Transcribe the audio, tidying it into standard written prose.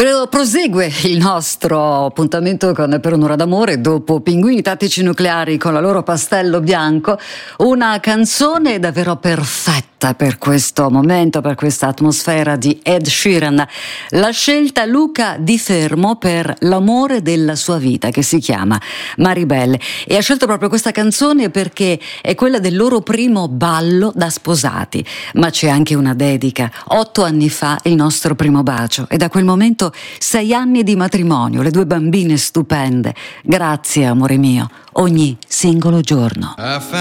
Prosegue il nostro appuntamento con Per un'ora d'amore dopo Pinguini Tattici Nucleari con la loro Pastello Bianco, una canzone davvero perfetta per questo momento, per questa atmosfera di Ed Sheeran. La scelta Luca Di Fermo per l'amore della sua vita, che si chiama Maribel, e ha scelto proprio questa canzone perché è quella del loro primo ballo da sposati, ma c'è anche una dedica. 8 anni fa il nostro primo bacio e da quel momento 6 anni di matrimonio, le 2 bambine stupende. Grazie amore mio, ogni singolo giorno.